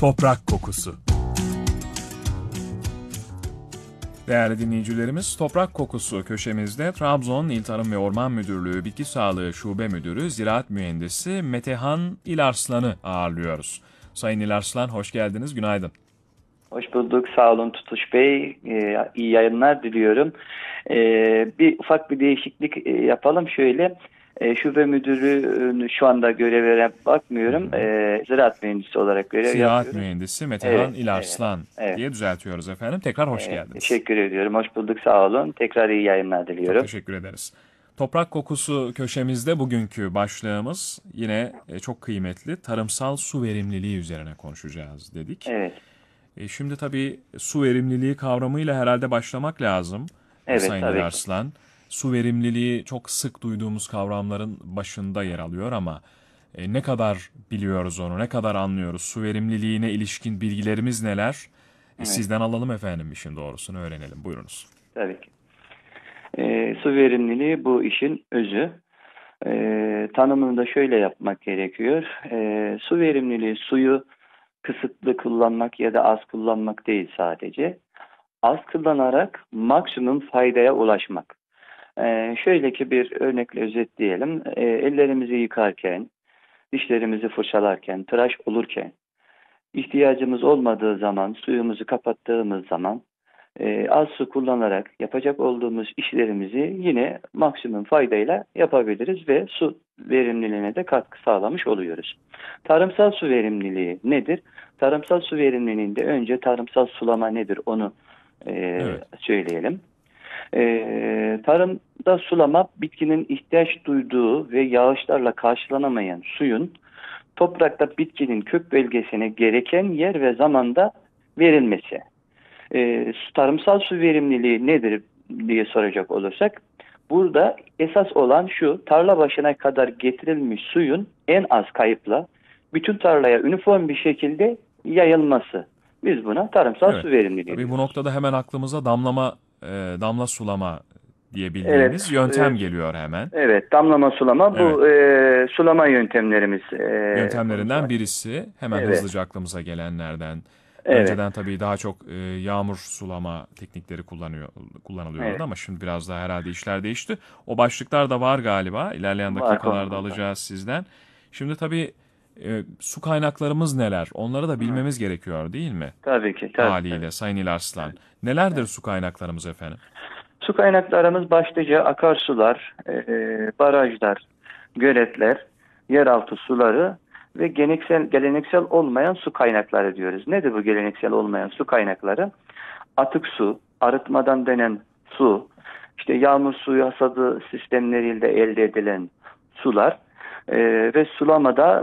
Toprak kokusu. Değerli dinleyicilerimiz, Toprak Kokusu köşemizde Trabzon İl Tarım ve Orman Müdürlüğü Bitki Sağlığı Şube Müdürü Ziraat Mühendisi Metehan İlarslan'ı ağırlıyoruz. Sayın İlarslan, hoş geldiniz, günaydın. Hoş bulduk, sağ olun Tutuş Bey. İyi yayınlar diliyorum. Bir ufak bir değişiklik yapalım şöyle. Şube müdürü şu anda görevlere bakmıyorum. Ziraat mühendisi olarak görev Ziraat yapıyorum. Mühendisi Metehan Evet, İlarslan evet. diye düzeltiyoruz efendim. Tekrar hoş geldiniz. Teşekkür ediyorum. Hoş bulduk, sağ olun. Tekrar iyi yayınlar Çok diliyorum. teşekkür ederiz. Toprak Kokusu köşemizde bugünkü başlığımız yine çok kıymetli tarımsal su verimliliği üzerine konuşacağız dedik. Evet, Şimdi tabii su verimliliği kavramıyla herhalde başlamak lazım. evet Sayın tabii ki. İlarslan. Su verimliliği çok sık duyduğumuz kavramların başında yer alıyor ama ne kadar biliyoruz onu, ne kadar anlıyoruz? Su verimliliğine ilişkin bilgilerimiz neler? Evet, Sizden alalım efendim, işin doğrusunu öğrenelim. Buyurunuz. tabii ki. Su verimliliği bu işin özü. Tanımını da şöyle yapmak gerekiyor. Su verimliliği suyu kısıtlı kullanmak ya da az kullanmak değil sadece. Az kullanarak maksimum faydaya ulaşmak. Şöyle ki bir örnekle özetleyelim. Ellerimizi yıkarken, dişlerimizi fırçalarken, tıraş olurken, ihtiyacımız olmadığı zaman, suyumuzu kapattığımız zaman az su kullanarak yapacak olduğumuz işlerimizi yine maksimum faydayla yapabiliriz ve su verimliliğine de katkı sağlamış oluyoruz. Tarımsal su verimliliği nedir? Tarımsal su verimliliğinde önce tarımsal sulama nedir onu Evet. söyleyelim. Tarımda sulama bitkinin ihtiyaç duyduğu ve yağışlarla karşılanamayan suyun toprakta bitkinin kök bölgesine gereken yer ve zamanda verilmesi. Tarımsal su verimliliği nedir diye soracak olursak, burada esas olan şu: tarla başına kadar getirilmiş suyun en az kayıpla bütün tarlaya üniform bir şekilde yayılması. Biz buna tarımsal Evet. su verimliliği Tabii bu diyoruz. noktada hemen aklımıza damla sulama diye Evet, bildiğimiz yöntem geliyor hemen. evet, damlama sulama Evet. bu sulama yöntemlerimiz Yöntemlerinden konusu. birisi, hemen Evet, hızlıca aklımıza gelenlerden. evet, Önceden tabii daha çok yağmur sulama teknikleri kullanılıyordu evet. ama şimdi biraz daha herhalde işler değişti. O başlıklar da var galiba. İlerleyen Var dakikalarda konumuzda. alacağız sizden. Şimdi tabii su kaynaklarımız neler? Onları da Hı, bilmemiz gerekiyor değil mi? tabii ki, tabii. Haliyle Sayın İlarslan. Nelerdir Evet. su kaynaklarımız efendim? Su kaynaklarımız başlıca akarsular, barajlar, göletler, yeraltı suları ve geleneksel olmayan su kaynakları diyoruz. Nedir bu geleneksel olmayan su kaynakları? Atık su, arıtmadan dönen su, işte yağmur suyu hasadı sistemleriyle elde edilen sular ve sulamada